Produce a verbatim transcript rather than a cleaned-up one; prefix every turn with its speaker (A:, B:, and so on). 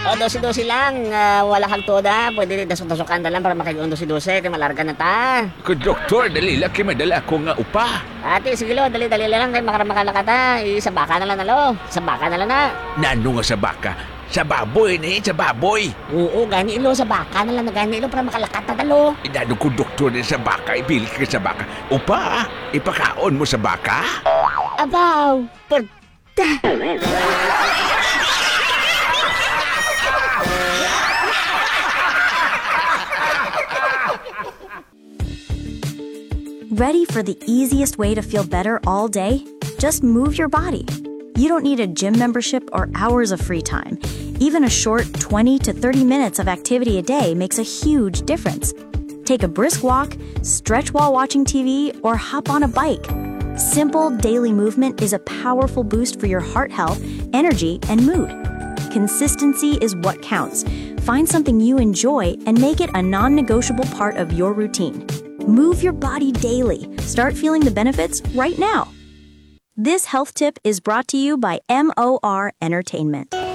A: O, dosi-dosi lang. Ah, wala kang toda. Pwede dasok-dasokan na lang para makigundo si dose. Kaya malarga na ta.
B: Ko doktor, dali laki madala ko nga upa.
A: Ate, sige lo. Dali-dali lang. Kaya makaramakala ka. Sa baka na lang na lo. Sa baka na lang na.
B: Nano nga sa baka? Sa baboy ni, sa baboy.
A: Oo, gani ilo. Sa baka na lang na gani ilo para makalakat na talo.
B: Inano ko doktor ni sa baka, ibili ka sa baka. Upa, ipakaon mo sa baka?
A: Abaw. Perta.
C: Ready for the easiest way to feel better all day? Just move your body. You don't need a gym membership or hours of free time. Even a short twenty to thirty minutes of activity a day makes a huge difference. Take a brisk walk, stretch while watching T V, or hop on a bike. Simple daily movement is a powerful boost for your heart health, energy, and mood. Consistency is what counts. Find something you enjoy and make it a non-negotiable part of your routine. Move your body daily. Start feeling the benefits right now. This health tip is brought to you by M O R Entertainment.